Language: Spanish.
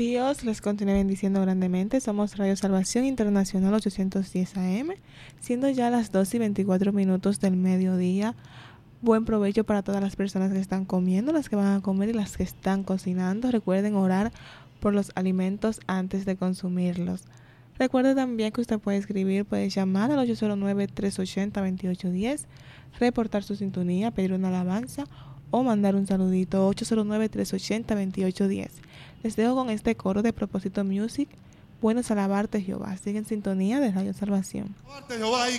Dios les continúe bendiciendo grandemente. Somos Radio Salvación Internacional 810 AM, siendo ya las 2:24 del mediodía. Buen provecho para todas las personas que están comiendo, las que van a comer y las que están cocinando. Recuerden orar por los alimentos antes de consumirlos. Recuerde también que usted puede escribir, puede llamar al 809-380-2810, reportar su sintonía, pedir una alabanza o mandar un saludito. 809-380-2810. Les dejo con este coro de Propósito Music. Bueno es alabarte, Jehová. Sigue en sintonía de Radio Salvación. Alabarte, Jehová, y